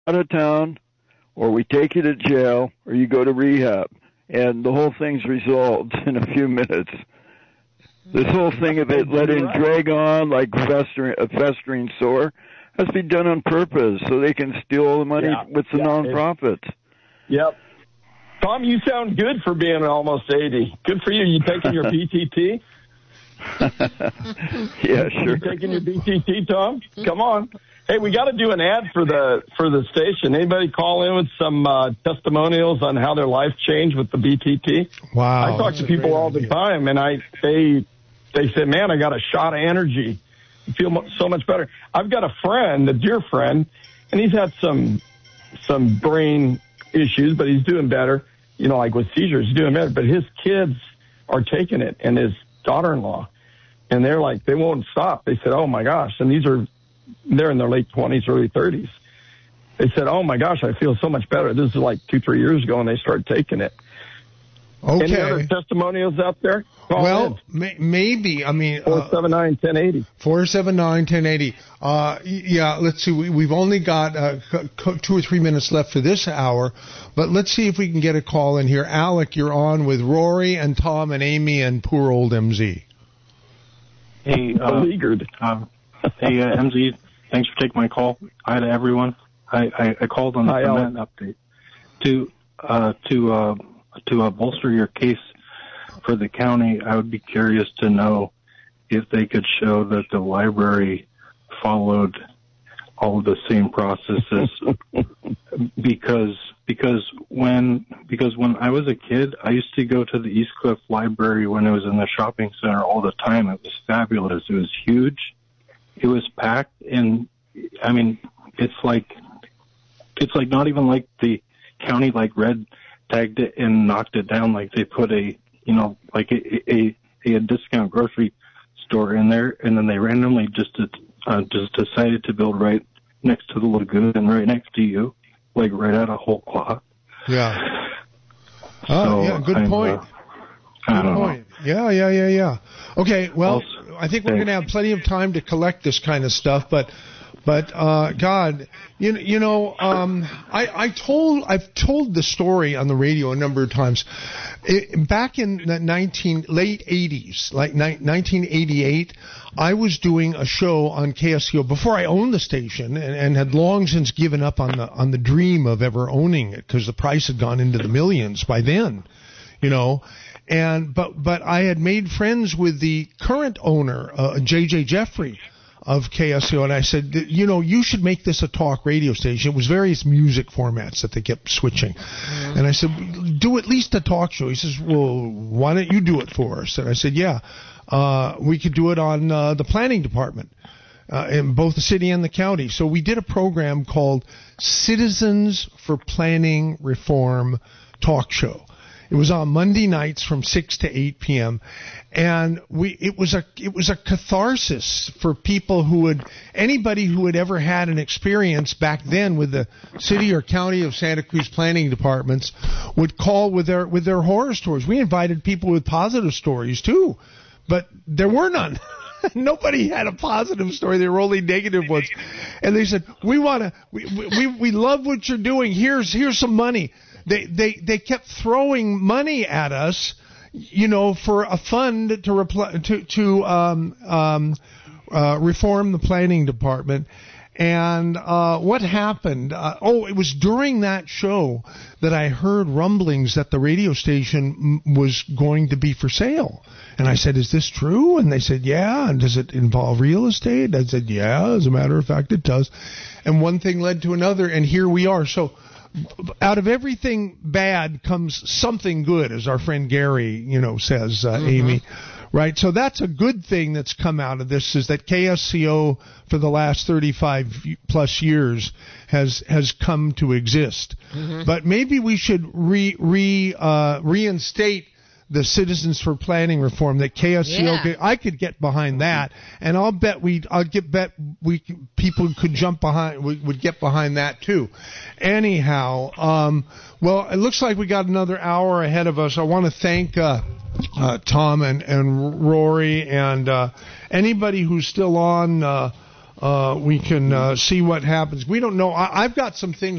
out of town, or we take you to jail, or you go to rehab. And the whole thing's resolved in a few minutes. This whole thing of it letting drag on like a festering sore has to be done on purpose so they can steal all the money with the nonprofits. Yep. Tom, you sound good for being almost 80. Good for you. You taking your BTT? Yeah, sure. You taking your BTT, Tom? Come on. Hey, we got to do an ad for the station. Anybody call in with some testimonials on how their life changed with the BTT? Wow. I talk to people all the time, and they say, man, I got a shot of energy. I feel so much better. I've got a friend, a dear friend, and he's had some brain issues, but he's doing better. You know, like with seizures, he's doing better. But his kids are taking it, and his daughter-in-law, and they're like, they won't stop. They said, oh, my gosh. And they're in their late 20s, early 30s. They said, oh, my gosh, I feel so much better. This is like 2-3 years ago, and they started taking it. Okay. Any other testimonials out there? Maybe. I mean, 479-1080. 479-1080. Yeah, let's see. We've only got 2 or 3 minutes left for this hour, but let's see if we can get a call in here. Alec, you're on with Rory and Tom and Amy and poor old MZ. Hey, MZ, thanks for taking my call. Hi to everyone. I called on the cement update to bolster your case for the county. I would be curious to know if they could show that the library followed all of the same processes because when I was a kid, I used to go to the East Cliff Library when it was in the shopping center all the time. It was fabulous. It was huge. It was packed, and I mean, it's like not even like the county like red tagged it and knocked it down. Like they put a discount grocery store in there, and then they randomly just decided to build right next to the lagoon and right next to you, like right out of whole cloth. Yeah. Oh, yeah. Good point. I don't know. Yeah. Okay. Well, I think we're going to have plenty of time to collect this kind of stuff, but God, I've told the story on the radio a number of times. Back in the late 80s, like 1988, I was doing a show on KSCO before I owned the station and had long since given up on the dream of ever owning it because the price had gone into the millions by then, but I had made friends with the current owner, J.J. Jeffrey of KSCO, and I said, you should make this a talk radio station. It was various music formats that they kept switching. Mm-hmm. And I said, do at least a talk show. He says, well, why don't you do it for us? And I said, yeah, we could do it on the planning department in both the city and the county. So we did a program called Citizens for Planning Reform Talk Show. It was on Monday nights from 6 to 8 p.m. And it was a catharsis for people anybody who had ever had an experience back then with the city or county of Santa Cruz planning departments would call with their horror stories. We invited people with positive stories too, but there were none. Nobody had a positive story. There were only negative ones. And they said, we love what you're doing. Here's some money. They kept throwing money at us, for a fund to reform the planning department. And what happened? It was during that show that I heard rumblings that the radio station was going to be for sale. And I said, is this true? And they said, yeah. And does it involve real estate? I said, yeah, as a matter of fact, it does. And one thing led to another, and here we are. So out of everything bad comes something good, as our friend Gary, says, Amy. Right? So that's a good thing that's come out of this, is that KSCO for the last 35 plus years has come to exist. Mm-hmm. But maybe we should reinstate the Citizens for Planning Reform that KSCO I could get behind that, and I'll bet people could would get behind that too. Anyhow, well, it looks like we got another hour ahead of us. I want to thank Tom and Rory and anybody who's still on. We can see what happens. We don't know. I've got some things